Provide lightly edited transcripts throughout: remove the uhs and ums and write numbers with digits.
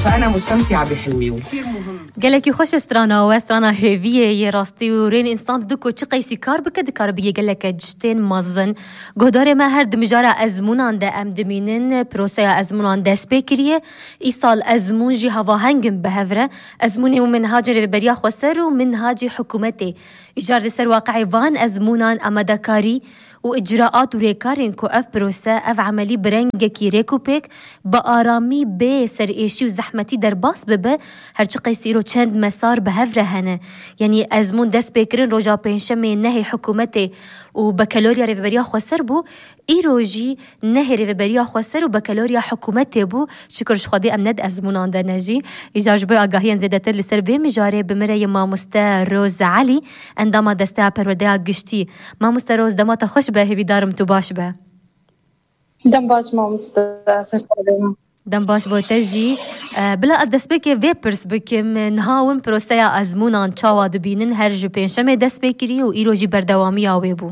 فأنا مستمتعة بحلمي وكثير مهم. قالك يخش استرانا واسترانا هيفيه راستي ورين انسان دكو تشقي سيكار بكد كاربيه قالك جشتين مازن قدار ما هرد مجارة ازمونان دا ام دمينن بروسيا ازمونان دا سبيكريه ايصال ازمون جي هوا هنگم بهفره ازموني ومن هاجر بريا خسر ومن هاجي حكومتي ايجار سر واقعي فان ازمونان امدكاري واجراءات وريكارين كو اف بروسا اف عملي برنگكي ريكو بيك بآرامي بي سر ايشي وزحمتي درباس ببه هرچقي سيرو چند مسار بهفره هنه يعني ازمون دس بيكرين روجا بينشمي نهي حكومتي وبكالوريا ريفبريا خسر بو ايروجي نهي ريفبريا خسر وبكالوريا حكومتي بو شكرش خدي امند ازمونان دا نجي ايجاج بي اگاهيان زيادتر لسر بي مجاري بمري ما مستا روز علي انداما دستا پروديا گشتي ما مستا روز دما تخش به هی دارم تو باش به دم باش ما مستأسر دم باش بو تجي بلا ادس بك ويبرس بكم نهاون بروسيا ازمونان چاوا دبينن هر جو پنجشنبه دس بكري و ایروجی بردوامی اوي بو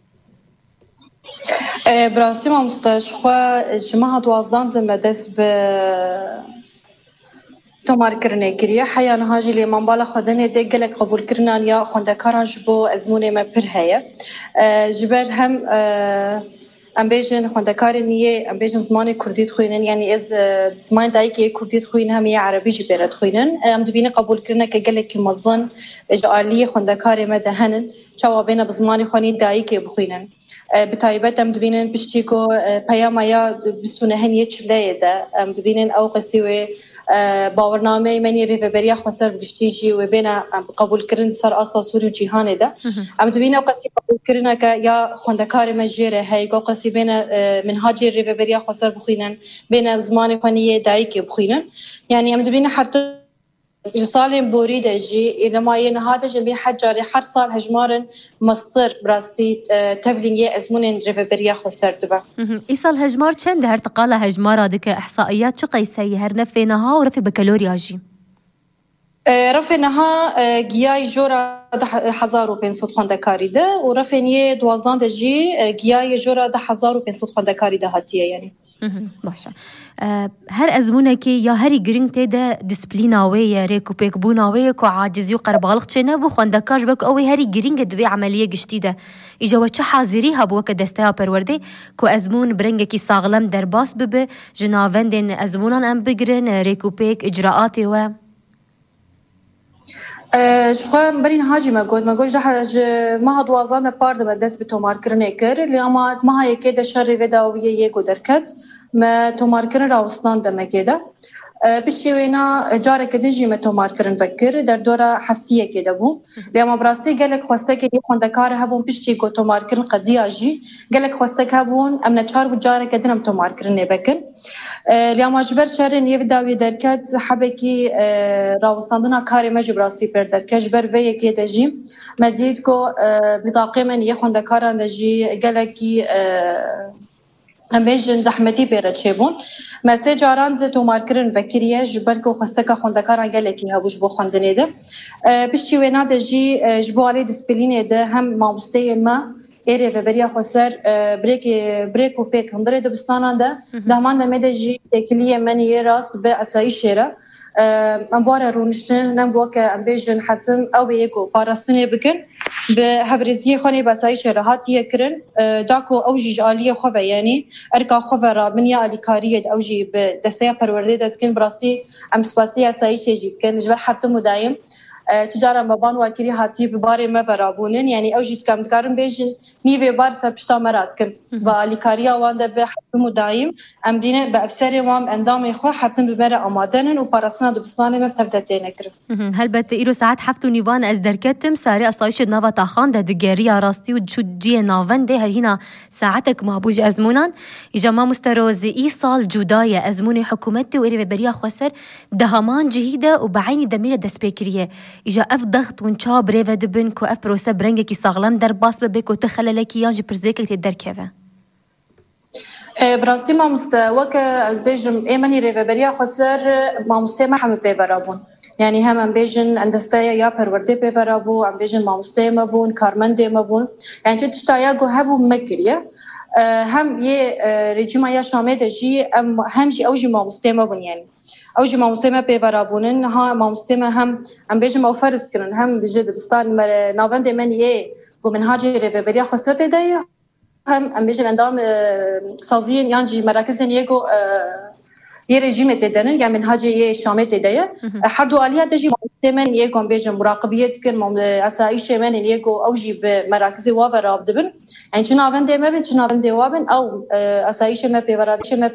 براستی ما مستشخوا جماعة دوازدان لما دس ب تمار کرنه کریه حیان هاجی لی من بالا خودنه دیگه قبول کردن یا خواندکاران جبو ازمونه ما پر هیا جبر هم ام بیشن خواندکار نیه ام بیشن زمان کردی خوینن یعنی از زمان دایی که کردی خوین هم یه عربی جبرت خوینن ام دبینه قبول کردن که گله که مزن جالی خواندکار ما دهنن جوابنا بزمان خانی دایی که بخوینن بتایبت ام دبینن پشتیکو پیام یا بستونه هنیه چله ده ام دبینن او قصیوه باورنامه منی ریفبریا خسر بگشتیجی و بین قبول کردن سر اصلا سوری و جهان ده ام دبینه قصی قبول کردن که یا خواندکار مجره هی گو قصی بین منهاج ریفبریا خسر بخوینن بین زمان خانی دایی که بخوینن یعنی ام دبینه حتی رسالة بوريدة جي لما ينهاده جنبين حجاري هر سال هجمارن مصدر براستي تفلينجي أزمونين ريفبريا خسرت با إيصال هجمار چند هر تقالة هجمارة دك إحصائيات شو قيسي هر نفينها ورفي بكالوريا جي رفينها جياي جورا 1500 خواندکاری ده و رفينيه دوازدان ده جي جياي جورا 1500 خواندکاری ده هاتيه يعني باشه هر ازمونکی یا هری گرینگ تیده دیسپلیناویه ریکو پیک بوناویه که عاجزی و قربالغ چنه بو خواندکاش بک اوی هری گرینگ دوی عملیه گشتیده ایجا چه حاضری ها بو که دسته پرورده که ازمون برنگکی ساغلم در باس ببه جناوندین ازمونان ام بگرن ریکو پیک اجراعاتی و شخوا برين هاجي ما قلت جحج ما هدوازان بارد ما دس بتومار كرنه كر اللي اما ما هي كده شر وداويه يگو دركت ما تومار كرن راوستان دم كده بشي وينا جارك دجي ما تومار كرن بكر در دوره هفتيه كده بو لما براسي قالك خوستك دي خوندكار هبون بشي جو تومار كرن قديا جي قالك خوستك هبون امنا چار جارك دنم تومار كرن بكر لما جبر شرن يفداوي دركت حبكي راوستاندنا كاري ما جبراسي بر دركش بر وي كده جي مديد كو بطاقه من يخوندكاران دجي قالكي امبیشن زحمتی پیرد شبون مسیج آران ز تومار کرن وکریه جبر کو خسته که خوندکاران گلکی هبوش بو خوندنه ده پشتی وینا ده جی جبوالی دیسپلینه ده هم مامسته ما ایره و بریا خسر بریک و پیک هندره دبستانان ده دهمان ده میده جی تکلیه منی راست به اسایش را امبارا رونشتن نم که امبیشن حتم او بیگو پاراستنه بکن به هفرزیه خانی بسایش راحتیه کرن داکو اوجی جالیه خواه یعنی ارکا خواه را منیا علیکاریه اوجی به دسته پرورده داد کن براستی ام سپاسی اسایش جید کن جبر حتم دایم تجارة مبان وكري هاتي بباري ما فرابونن يعني أوجد كم تكارم بيجن نيفي بار سبشتا مرات كم بالكاريا وانده بحكم دايم أمرين بأفسر وام أندام يخو حتى ببرة أمادنن وبارسنا دبستاني ما بتبدأ نكر هل بتقيرو ساعات حفتو نيفان أزدركتم ساري أصايش نافا تاخان ده دقيريا راستي وشو جي نافن ده هنا ساعتك ما بوج أزمونان إجا ما مستروز إيصال جوداية أزموني حكومتي وإري بريا خسر دهمان جهيدة وبعيني دميرة دسبيكرية إجا أف ضغط ونشا بريفا دبن كو أف بروسا برنجكي صاغلام در باس ببك وتخللكي ياجي برزيكك تدر كيفا براستی ما مستوى از بیشم ایمانی ریوبریا خسر ما مستمع هم بیورابون یعنی هم ام بیشن اندستایا یا پرورده بیورابو ام بیشن ما مستمع بون کارمنده ما بون یعنی تو تشتایا گو هبو مکریه هم یه رژیم یا شامل داشی هم جی اوجی ما مستمع بون یعنی او جي ماموسيما بيفرابونن ها ماموسيما هم ام بيجي مو فرز كرن هم بجد بستان نافند مني ومنهاجي ريفيريا خسرت داي هم ام بيجي اندام سازين يانجي مراكز ييجو يه رژیم تدنن یا منهاج يه شامت دایا هر دو عالیه تجی مستمن یه گم بیجم مراقبیت کن مم اسایش من یه گو اوجی به مراکز و رابطبن این چناوند ما به چناوند وابن او اسایش ما به ورادش ما